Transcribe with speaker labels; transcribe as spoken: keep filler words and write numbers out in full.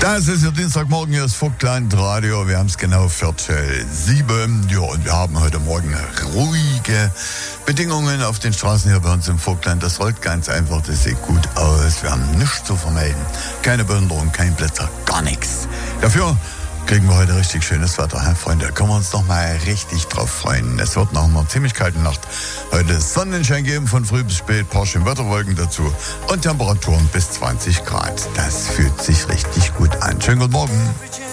Speaker 1: Das ist ja Dienstagmorgen, hier ist Vogtland Radio. Wir haben es genau viertel sieben. Ja, und wir haben heute Morgen ruhige Bedingungen auf den Straßen hier bei uns im Vogtland. Das rollt ganz einfach, das sieht gut aus. Wir haben nichts zu vermelden. Keine Behinderung, kein Blitzer, gar nichts. Dafür kriegen wir heute richtig schönes Wetter, Herr Freunde. Können wir uns noch mal richtig drauf freuen. Es wird nach einer ziemlich kalten Nacht heute Sonnenschein geben, von früh bis spät, paar schöne Wetterwolken dazu und Temperaturen bis zwanzig Grad. Das fühlt sich richtig gut an. Schönen guten Morgen.